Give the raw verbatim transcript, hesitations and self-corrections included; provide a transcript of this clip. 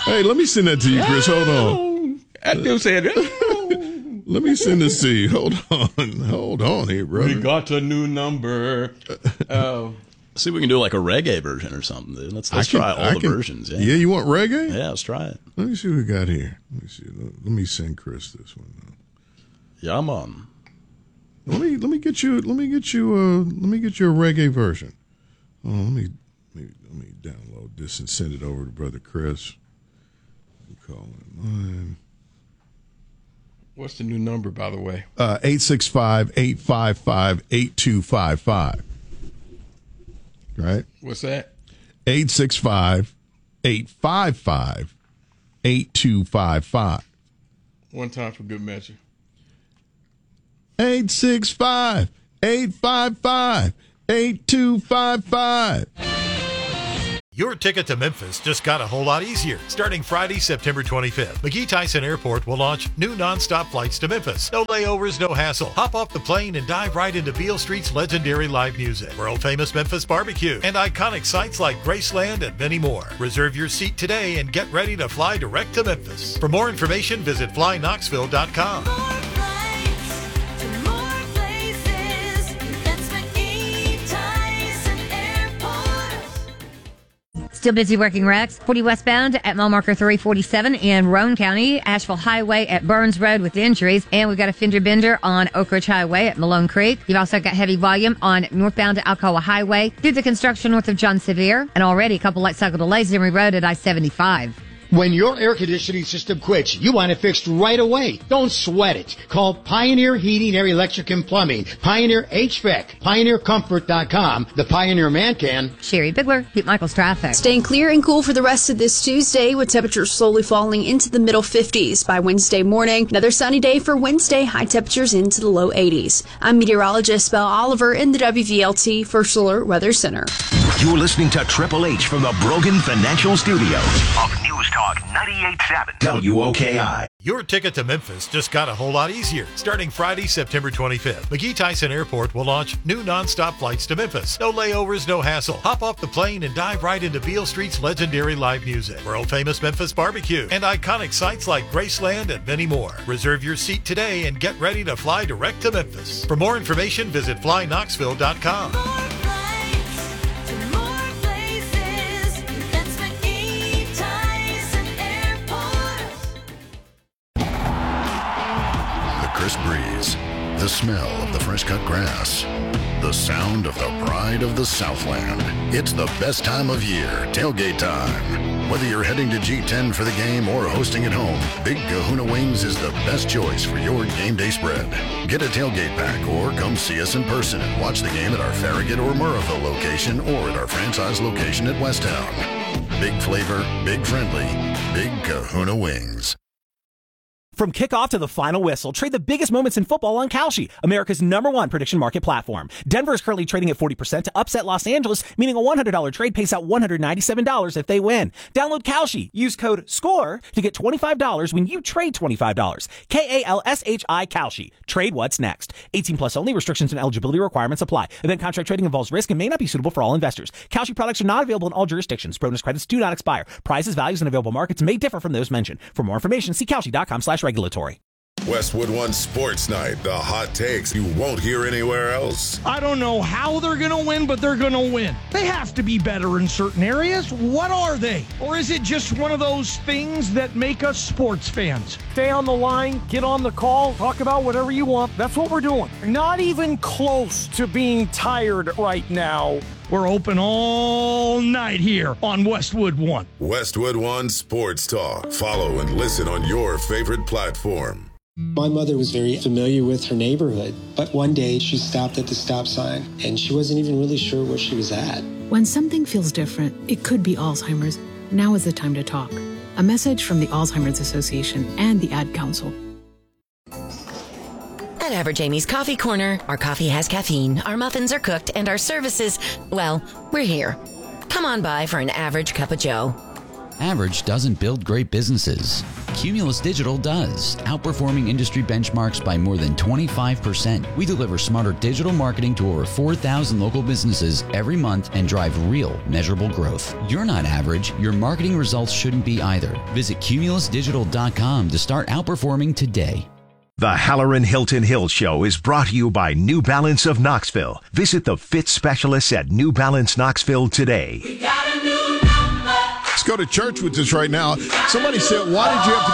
Hey, let me send that to you, Chris. Hold on. I do say that. Let me send this to you. Hold on. Hold on here, brother. We got a new number. Oh. See if we can do like a reggae version or something, dude. Let's, let's can, try all I the can, versions. Yeah. yeah, you want reggae? Yeah, let's try it. Let me see what we got here. Let me see. Let me send Chris this one. Yeah, I'm on. Let me let me get you let me get you uh let me get you a reggae version. Oh, let me let me, let me download this and send it over to Brother Chris. Call it mine. What's the new number, by the way? Uh, eight six five, eight five five, eight two five five. Right? What's that? eight six five, eight five five, eight two five five. One time for good measure. eight six five, eight five five, eight two five five. Your ticket to Memphis just got a whole lot easier. Starting Friday, September twenty-fifth, McGee Tyson Airport will launch new nonstop flights to Memphis. No layovers, no hassle. Hop off the plane and dive right into Beale Street's legendary live music, world-famous Memphis barbecue, and iconic sites like Graceland and many more. Reserve your seat today and get ready to fly direct to Memphis. For more information, visit fly knoxville dot com. Still busy working wrecks. forty westbound at mile marker three forty-seven in Roane County. Asheville Highway at Burns Road with injuries. And we've got a fender bender on Oak Ridge Highway at Malone Creek. You've also got heavy volume on northbound Alcoa Highway through the construction north of John Sevier. And already a couple light cycle delays in Emery Road at I seventy-five. When your air conditioning system quits, you want it fixed right away. Don't sweat it. Call Pioneer Heating, Air, Electric, and Plumbing. Pioneer H V A C. Pioneer Comfort dot com. The Pioneer Man Can. Sherry Bigler, Pete Michaels Traffic. Staying clear and cool for the rest of this Tuesday with temperatures slowly falling into the middle fifties by Wednesday morning. Another sunny day for Wednesday. High temperatures into the low eighties. I'm meteorologist Belle Oliver in the W V L T First Alert Weather Center. You're listening to Triple H from the Brogan Financial Studio of News Talk ninety-eight point seven W O K I. Your ticket to Memphis just got a whole lot easier. Starting Friday, September twenty-fifth, McGee Tyson Airport will launch new nonstop flights to Memphis. No layovers, no hassle. Hop off the plane and dive right into Beale Street's legendary live music, world-famous Memphis barbecue, and iconic sites like Graceland and many more. Reserve your seat today and get ready to fly direct to Memphis. For more information, visit fly knoxville dot com. Crisp breeze, the smell of the fresh-cut grass, the sound of the pride of the Southland. It's the best time of year, tailgate time. Whether you're heading to G ten for the game or hosting at home, Big Kahuna Wings is the best choice for your game day spread. Get a tailgate pack or come see us in person and watch the game at our Farragut or Murrayville location or at our franchise location at Westtown. Big flavor, big friendly, Big Kahuna Wings. From kickoff to the final whistle, trade the biggest moments in football on Kalshi, America's number one prediction market platform. Denver is currently trading at forty percent to upset Los Angeles, meaning a one hundred dollars trade pays out one hundred ninety-seven dollars if they win. Download Kalshi. Use code SCORE to get twenty-five dollars when you trade twenty-five dollars. K A L S H I Kalshi. Trade what's next. eighteen plus only. Restrictions and eligibility requirements apply. Event contract trading involves risk and may not be suitable for all investors. Kalshi products are not available in all jurisdictions. Bonus credits do not expire. Prices, values, and available markets may differ from those mentioned. For more information, see Kalshi dot com slash regulatory. Westwood One Sports Night, the hot takes you won't hear anywhere else. I don't know how they're going to win, but they're going to win. They have to be better in certain areas. What are they? Or is it just one of those things that make us sports fans? Stay on the line, get on the call, talk about whatever you want. That's what we're doing. Not even close to being tired right now. We're open all night here on Westwood One. Westwood One Sports Talk. Follow and listen on your favorite platform. My mother was very familiar with her neighborhood, but one day she stopped at the stop sign and she wasn't even really sure where she was at. When something feels different, it could be Alzheimer's. Now is the time to talk. A message from the Alzheimer's Association and the Ad Council. At Average Amy's Coffee Corner, our coffee has caffeine, our muffins are cooked, and our services, well, we're here. Come on by for an average cup of joe. Average doesn't build great businesses. Cumulus Digital does, outperforming industry benchmarks by more than twenty-five percent. We deliver smarter digital marketing to over four thousand local businesses every month and drive real, measurable growth. You're not average. Your marketing results shouldn't be either. Visit cumulus digital dot com to start outperforming today. The Halloran Hilton Hill Show is brought to you by New Balance of Knoxville. Visit the fit specialists at New Balance Knoxville today. Let's go to church with us right now. Somebody said, why did you have to